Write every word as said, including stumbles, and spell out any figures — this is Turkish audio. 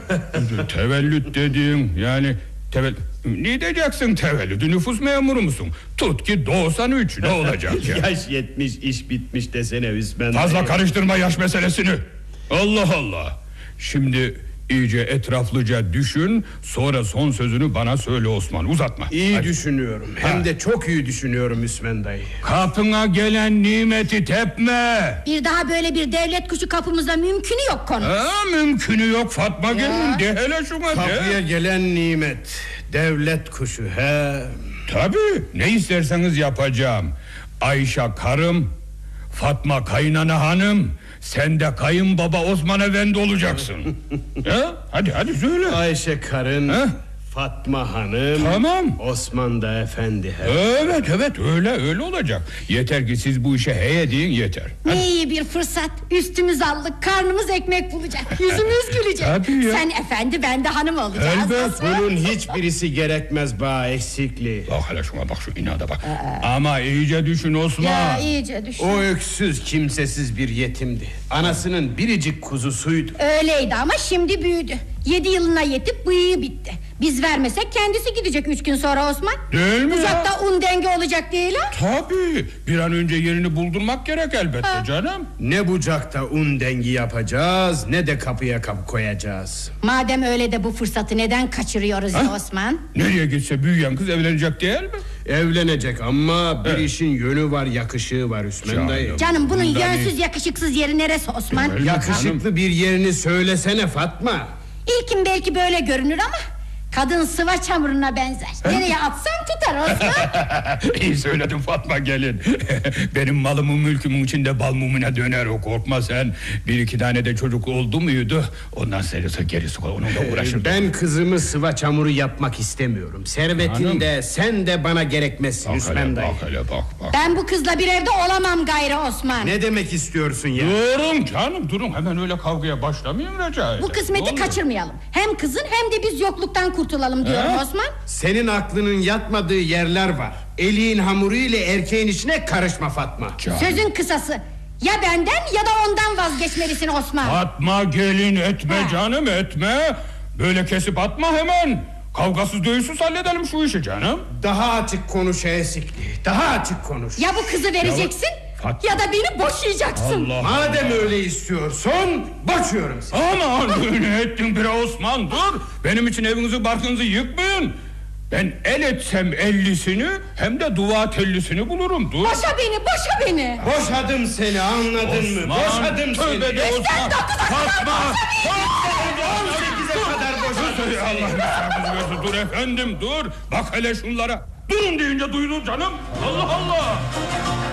Tevellüt dediğin yani tevel... Ne diyeceksin tevellüdü, nüfus memuru musun? Tut ki doksan üç, ne olacak ya? Yaş yetmiş, iş bitmiş desene Hüsmen. Fazla karıştırma yaş meselesini. Allah Allah. Şimdi iyice etraflıca düşün, sonra son sözünü bana söyle Osman, uzatma. İyi Hadi. düşünüyorum, hem ha. de çok iyi düşünüyorum Hüsmen dayı. Kapına gelen nimeti tepme. Bir daha böyle bir devlet kuşu kapımızda mümkünü yok konu. Ha, mümkünü yok Fatma gelin, de hele şuna de. Kapıya gelen nimet, devlet kuşu he. Tabii, ne isterseniz yapacağım. Ayşe karım, Fatma kaynana hanım, sen de kayınbaba Osman Efendi olacaksın. Ha? Hadi hadi söyle. Ayşe karın, ha? Fatma hanım, tamam. Osman da efendi. He. Evet evet öyle öyle olacak. Yeter ki siz bu işe heye deyin yeter. Hadi. Ne iyi bir fırsat. Üstümüz allık, karnımız ekmek bulacak. Yüzümüz gülecek. Sen efendi, ben de hanım olacağız. Elbet bunun hiçbirisi gerekmez ba eksikliği. Bak hele şuna bak, şu inada bak. Aa. Ama iyice düşün Osman. Ya iyice düşün. O öksüz kimsesiz bir yetimdi. Anasının biricik kuzusuydu. Öyleydi ama şimdi büyüdü. Yedi yılına yetip bıyığı bitti. Biz vermesek kendisi gidecek üç gün sonra Osman. Değil mi? Uzakta ya? Un denge olacak değil ha? Tabii. Bir an önce yerini buldurmak gerek elbette ha. Canım. Ne bucakta un dengi yapacağız, ne de kapıya kapı koyacağız. Madem öyle de bu fırsatı neden kaçırıyoruz ha? Ya Osman? Nereye gitse büyüyen kız evlenecek değil mi? Evlenecek ama bir evet. işin yönü var, yakışığı var Hüsmen Canım, dayı. Canım bunun Bundan yönsüz iyi. yakışıksız yeri neresi Osman? Evet, yakışıklı canım. Bir yerini söylesene Fatma. İlkin belki böyle görünür ama kadın sıva çamuruna benzer. Nereye atsan tutar Osman. İyi söyledin Fatma gelin. Benim malımın mülkümün içinde bal mumuna döner o, korkma sen. Bir iki tane de çocuk oldu muydu, ondan serisi gerisi onunla uğraşırdım. Ben kızımı sıva çamuru yapmak istemiyorum. Servetin de sen de bana gerekmezsin Hüsmen dayı. Bak hele bak bak. Ben bu kızla bir evde olamam gayrı Osman. Ne demek istiyorsun ya? Durun canım durun, hemen öyle kavgaya başlamayın rica ederim. Bu kısmeti kaçırmayalım. Hem kızın hem de biz yokluktan kurtulalım diyorum ha? Osman. Senin aklının yatmadığı yerler var. Eliğin hamuru ile erkeğin işine karışma Fatma. Canım. Sözün kısası. Ya benden ya da ondan vazgeçmelisin Osman. Fatma gelin etme ha. Canım etme. Böyle kesip atma hemen. Kavgasız dövüşsüz halledelim şu işi canım. Daha açık konuş Esikli. Daha açık konuş. Ya bu kızı vereceksin ya, ya da beni boşayacaksın. Allah Madem Allah. öyle istiyorsun boşuyorum seni. Aman ne ettin bre Osman, dur. Benim için evinizi barkınızı yıkmayın. Ben el etsem ellisini hem de dua tellisini bulurum, dur. Boşa beni, boşa beni. Boşadım seni, anladın Osman, mı? Boşadım seni. Tövbe de Osman. Fatma. on sekize kadar boşadım seni. Allah dur efendim dur. Bak hele şunlara. Durun deyince duydun canım. Allah Allah.